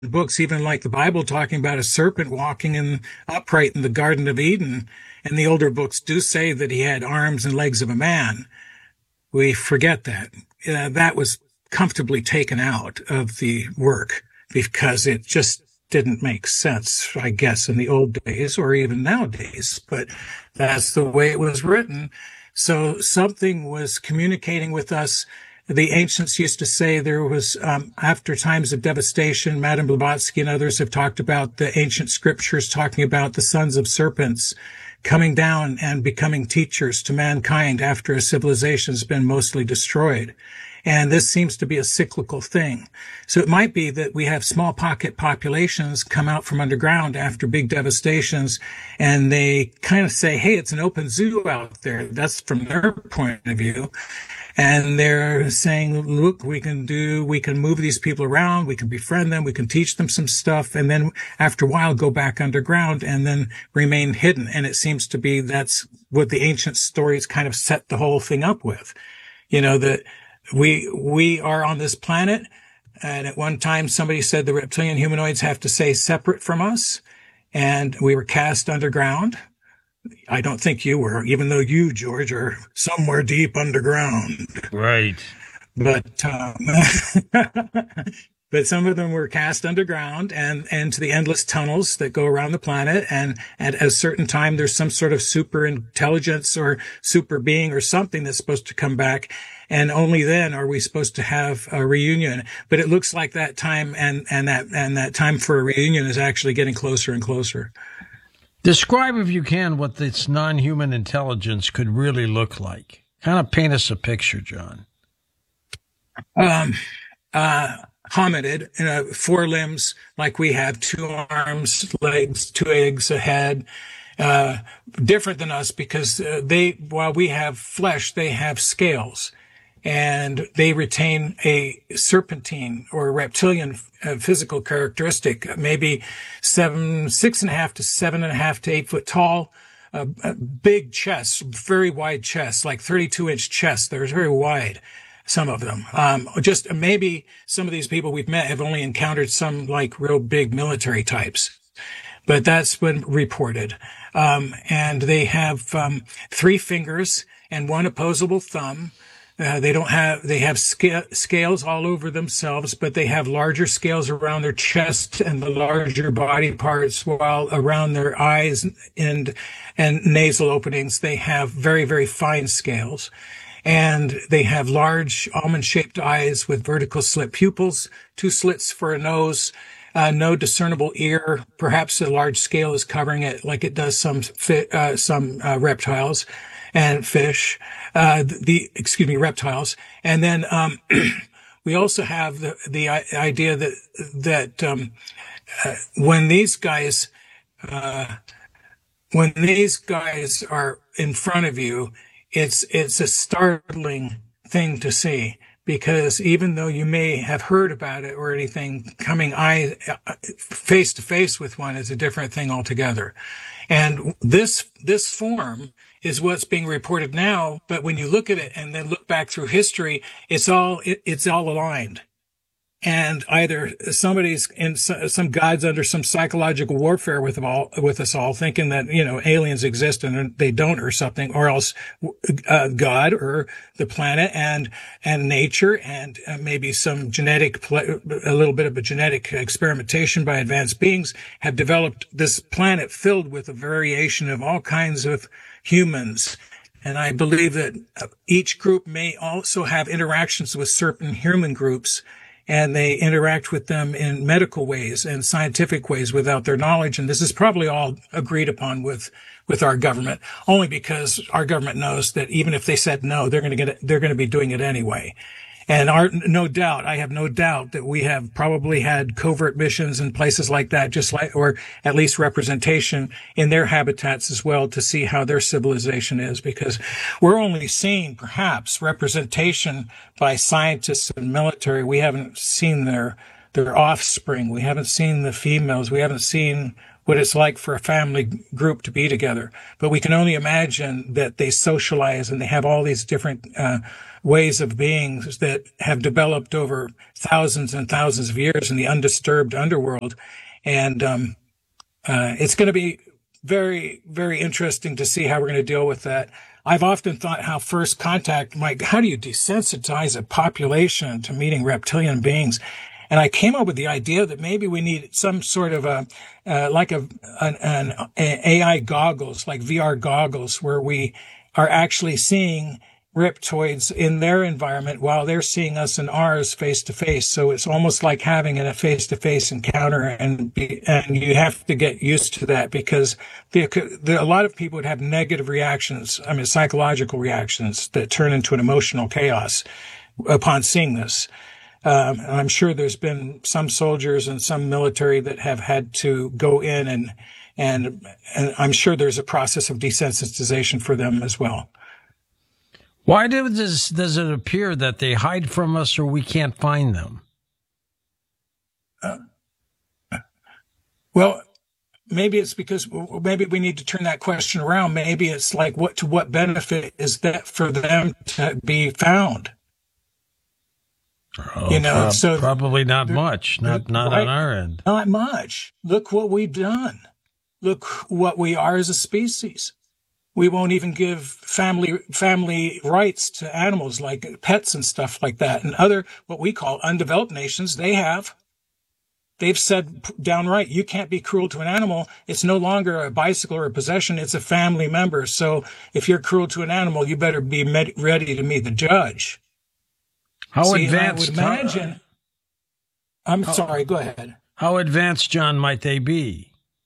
books, even like the Bible, talking about a serpent walking in upright in the Garden of Eden. And the older books do say that he had arms and legs of a man. We forget that. That was comfortably taken out of the work because it just didn't make sense, I guess, in the old days or even nowadays. But that's the way it was written. So something was communicating with us. The ancients used to say there was, after times of devastation, Madame Blavatsky and others have talked about the ancient scriptures talking about the sons of serpents coming down and becoming teachers to mankind after a civilization has been mostly destroyed. And this seems to be a cyclical thing. So it might be that we have small pocket populations come out from underground after big devastations, and they kind of say, hey, it's an open zoo out there. That's from their point of view. And they're saying, look, we can move these people around, we can befriend them, we can teach them some stuff, and then after a while go back underground and then remain hidden. And it seems to be that's what the ancient stories kind of set the whole thing up with. You know, that we are on this planet, and at one time somebody said the reptilian humanoids have to stay separate from us, and we were cast underground. I don't think you were, even though you, George, are somewhere deep underground. Right. But but some of them were cast underground and to the endless tunnels that go around the planet. And at a certain time, there's some sort of super intelligence or super being or something that's supposed to come back. And only then are we supposed to have a reunion. But it looks like that time and that time for a reunion is actually getting closer and closer. Describe, if you can, what this non-human intelligence could really look like. Kind of paint us a picture, John. Hominid, 4 limbs, like we have, 2 arms, legs, 2 eggs, a head. Different than us because while we have flesh, they have scales. And they retain a serpentine or reptilian physical characteristic, maybe 6.5 to 7.5 to 8 foot tall, big chests, very wide chests, like 32-inch chests. They're very wide, some of them. Just maybe some of these people we've met have only encountered some like real big military types, but that's been reported. And they have 3 fingers and 1 opposable thumb. They have scales all over themselves, but they have larger scales around their chest and the larger body parts, while around their eyes and nasal openings, they have very, very fine scales. And they have large almond-shaped eyes with vertical slit pupils, 2 slits for a nose, no discernible ear. Perhaps a large scale is covering it like it does some reptiles and fish, reptiles. And then, we also have the idea that when these guys are in front of you, it's a startling thing to see, because even though you may have heard about it or anything, coming face to face with one is a different thing altogether. And this form is what's being reported now. But when you look at it and then look back through history, it's all aligned. And either somebody's in some god's under some psychological warfare with us all, thinking that, aliens exist and they don't or something, or else, God or the planet and nature and maybe some a little bit of a genetic experimentation by advanced beings have developed this planet filled with a variation of all kinds of humans. And I believe that each group may also have interactions with certain human groups, and they interact with them in medical ways and scientific ways without their knowledge. And this is probably all agreed upon with our government, only because our government knows that even if they said no, they're going to be doing it anyway. And I have no doubt that we have probably had covert missions in places like that, or at least representation in their habitats as well, to see how their civilization is, because we're only seeing perhaps representation by scientists and military. We haven't seen their offspring. We haven't seen the females. We haven't seen what it's like for a family group to be together. But we can only imagine that they socialize and they have all these different ways of beings that have developed over thousands and thousands of years in the undisturbed underworld. And it's going to be very, very interesting to see how we're going to deal with that. I've often thought how first contact, how do you desensitize a population to meeting reptilian beings? And I came up with the idea that maybe we need some sort of an AI goggles, like VR goggles, where we are actually seeing reptoids in their environment while they're seeing us in ours face to face. So it's almost like having a face to face encounter, and you have to get used to that, because a lot of people would have negative reactions. I mean, psychological reactions that turn into an emotional chaos upon seeing this. I'm sure there's been some soldiers and some military that have had to go in, and I'm sure there's a process of desensitization for them as well. Why does it appear that they hide from us or we can't find them? Well, maybe it's because maybe we need to turn that question around. Maybe it's like, to what benefit is that for them to be found? Oh, so probably not much, not right, on our end. Not much. Look what we've done. Look what we are as a species. We won't even give family rights to animals like pets and stuff like that. And other, what we call undeveloped nations, they've said downright, you can't be cruel to an animal. It's no longer a bicycle or a possession. It's a family member. So if you're cruel to an animal, you better be ready to meet the judge. How advanced? I would imagine. I'm sorry. Go ahead. How advanced, John, might they be?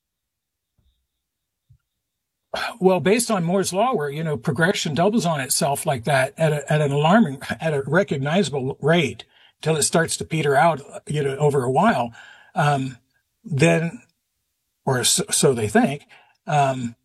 Well, based on Moore's law, where progression doubles on itself like that at a recognizable rate till it starts to peter out, over a while, then, or so they think, then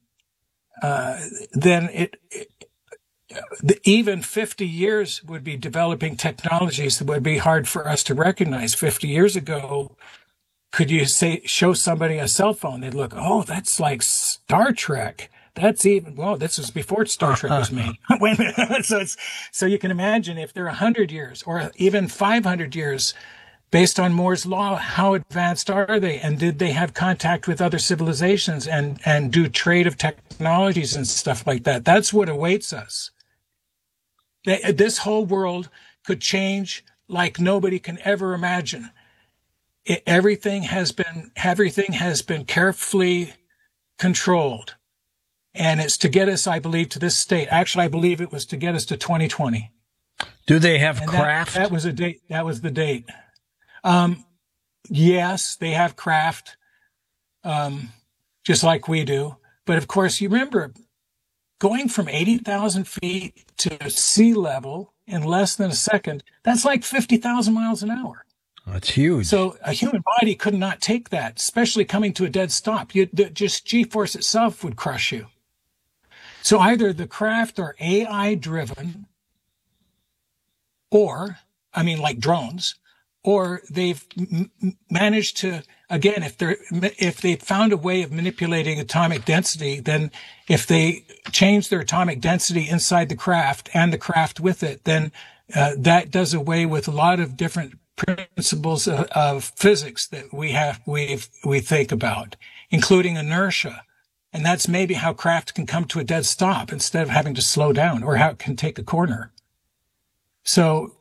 even 50 years would be developing technologies that would be hard for us to recognize. 50 years ago, could you show somebody a cell phone? They'd look, oh, that's like Star Trek. That's this was before Star Trek was made. Wait a minute. So you can imagine if they're 100 years or even 500 years based on Moore's law, how advanced are they? And did they have contact with other civilizations and do trade of technologies and stuff like that? That's what awaits us. This whole world could change like nobody can ever imagine. Everything has been carefully controlled. And it's to get us, I believe, to this state. Actually, I believe it was to get us to 2020. Do they have craft? That was a date. That was the date. Yes, they have craft, just like we do. But of course, you remember going from 80,000 feet to sea level in less than a second. That's like 50,000 miles an hour. That's huge. So a human body could not take that, especially coming to a dead stop. Just G-force itself would crush you. So either the craft are AI driven, like drones, or they've managed to, again, if they found a way of manipulating atomic density, then if they change their atomic density inside the craft and the craft with it, then that does away with a lot of different principles of physics that we think about, including inertia. And that's maybe how craft can come to a dead stop instead of having to slow down, or how it can take a corner. So,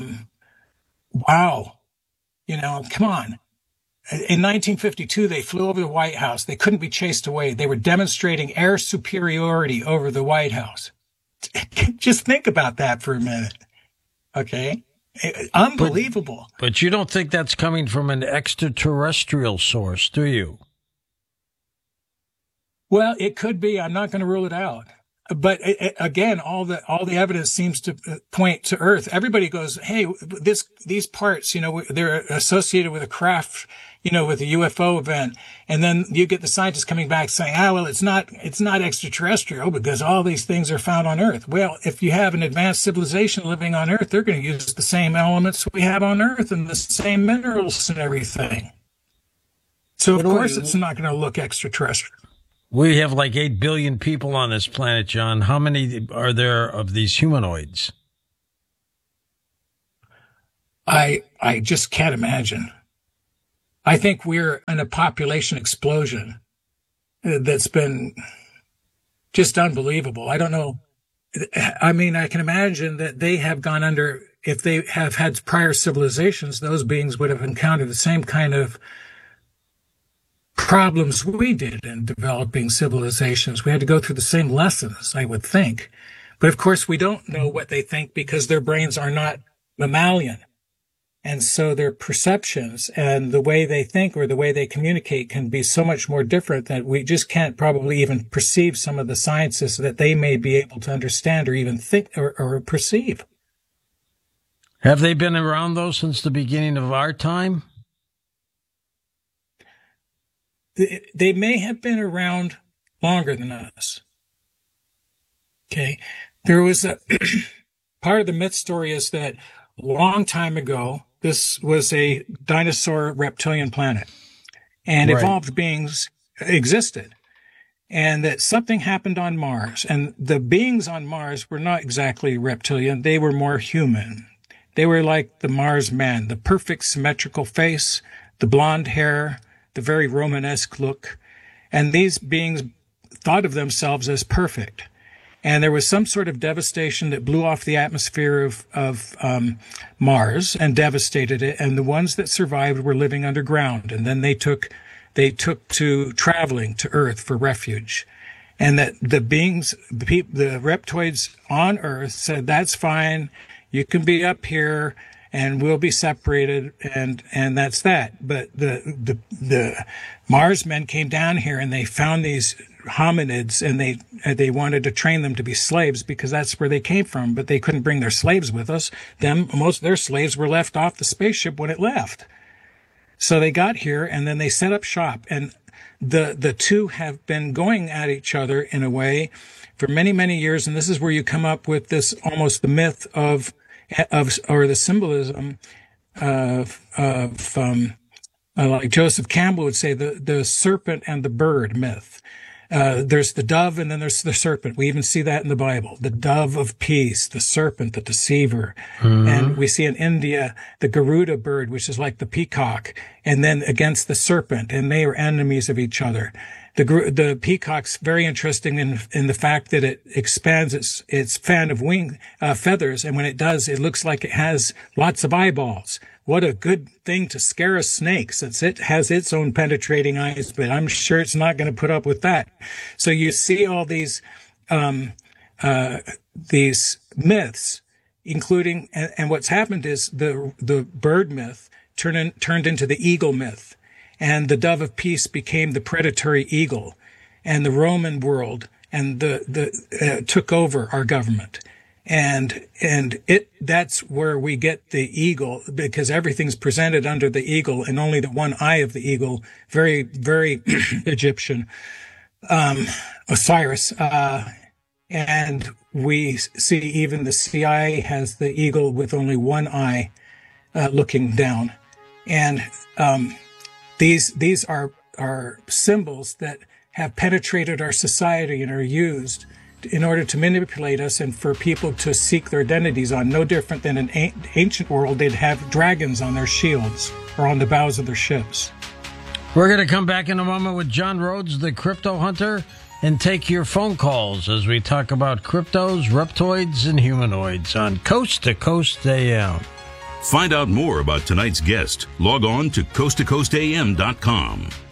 wow, come on. In 1952, they flew over the White House. They couldn't be chased away. They were demonstrating air superiority over the White House. Just think about that for a minute. Okay. Unbelievable. But you don't think that's coming from an extraterrestrial source, do you? Well, it could be. I'm not going to rule it out. But again, all the evidence seems to point to Earth. Everybody goes, hey, these parts, they're associated with a craft, with a UFO event. And then you get the scientists coming back saying, it's not extraterrestrial because all these things are found on Earth. Well, if you have an advanced civilization living on Earth, they're going to use the same elements we have on Earth and the same minerals and everything. So of course it's not going to look extraterrestrial. We have like 8 billion people on this planet, John. How many are there of these humanoids? I just can't imagine. I think we're in a population explosion that's been just unbelievable. I don't know. I mean, I can imagine that they have gone under, if they have had prior civilizations, those beings would have encountered the same kind of problems we did in developing civilizations. We had to go through the same lessons, I would think. But of course, we don't know what they think because their brains are not mammalian. And so their perceptions and the way they think or the way they communicate can be so much more different that we just can't probably even perceive some of the sciences that they may be able to understand or even think or perceive. Have they been around, though, since the beginning of our time? They may have been around longer than us. Okay. There was a part of the myth story is that a long time ago, this was a dinosaur reptilian planet, and evolved beings existed, and that something happened on Mars, and the beings on Mars were not exactly reptilian. They were more human. They were like the Mars man, the perfect symmetrical face, the blonde hair, the very Romanesque look, and these beings thought of themselves as perfect. And there was some sort of devastation that blew off the atmosphere of Mars and devastated it. And the ones that survived were living underground. And then they took to traveling to Earth for refuge. And that the beings, the reptoids on Earth said, that's fine. You can be up here and we'll be separated. And that's that. But the Mars men came down here and they found these hominids, and they wanted to train them to be slaves because that's where they came from, but they couldn't bring their slaves with us. Most of their slaves were left off the spaceship when it left. So they got here and then they set up shop, and the two have been going at each other in a way for many, many years. And this is where you come up with this almost the myth of or the symbolism of like Joseph Campbell would say, the serpent and the bird myth. There's the dove and then there's the serpent. We even see that in the Bible. The dove of peace, the serpent, the deceiver. Mm-hmm. And we see in India the Garuda bird, which is like the peacock, and then against the serpent, and they are enemies of each other. The peacock's very interesting in the fact that it expands its fan of feathers, and when it does, it looks like it has lots of eyeballs. What a good thing to scare a snake, since it has its own penetrating eyes, but I'm sure it's not going to put up with that. So you see all these myths, including, and what's happened is the bird myth turned into the eagle myth, and the dove of peace became the predatory eagle, and the Roman world and took over our government. And that's where we get the eagle, because everything's presented under the eagle and only the one eye of the eagle, very, very Egyptian, Osiris. And we see even the CIA has the eagle with only one eye, looking down. And, these are symbols that have penetrated our society and are used in order to manipulate us and for people to seek their identities on. No different than in ancient world, they'd have dragons on their shields or on the bows of their ships. We're going to come back in a moment with John Rhodes, the crypto hunter, and take your phone calls as we talk about cryptos, reptoids, and humanoids on Coast to Coast AM. Find out more about tonight's guest. Log on to coasttocoastam.com.